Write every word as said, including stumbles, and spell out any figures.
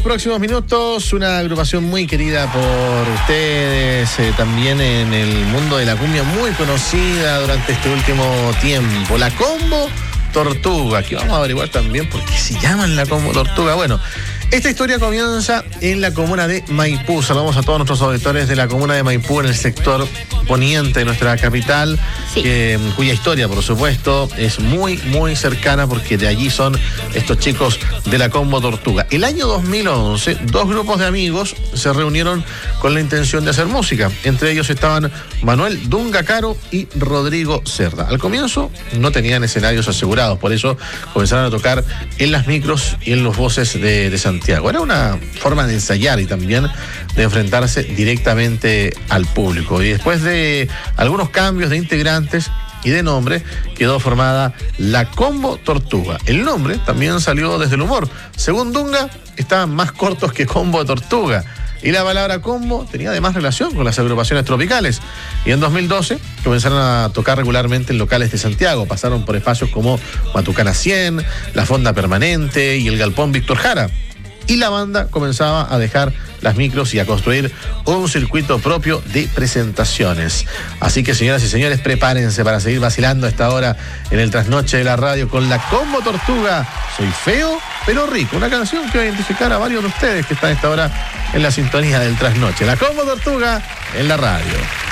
próximos minutos, una agrupación muy querida por ustedes, eh, también en el mundo de la cumbia, muy conocida durante este último tiempo, la Combo Tortuga. Aquí vamos a averiguar también por qué se llaman la Combo Tortuga. Bueno, esta historia comienza en la comuna de Maipú. Saludamos a todos nuestros auditores de la comuna de Maipú, en el sector poniente de nuestra capital, sí. que, cuya historia, por supuesto, es muy, muy cercana, porque de allí son estos chicos de la Combo Tortuga. El año dos mil once, dos grupos de amigos se reunieron con la intención de hacer música. Entre ellos estaban Manuel Dunga Caro y Rodrigo Cerda. Al comienzo no tenían escenarios asegurados, por eso comenzaron a tocar en las micros y en los voces de, de Santiago. Era una forma de ensayar y también de enfrentarse directamente al público. Y después de algunos cambios de integrantes y de nombre, quedó formada la Combo Tortuga. El nombre también salió desde el humor. Según Dunga, estaban más cortos que Combo de Tortuga. Y la palabra combo tenía además relación con las agrupaciones tropicales. Y en dos mil doce comenzaron a tocar regularmente en locales de Santiago. Pasaron por espacios como Matucana cien, La Fonda Permanente y el Galpón Víctor Jara. Y la banda comenzaba a dejar las micros y a construir un circuito propio de presentaciones. Así que, señoras y señores, prepárense para seguir vacilando a esta hora en el trasnoche de la radio con la Combo Tortuga. Soy feo, pero rico. Una canción que va a identificar a varios de ustedes que están a esta hora en la sintonía del trasnoche. La Combo Tortuga en la radio.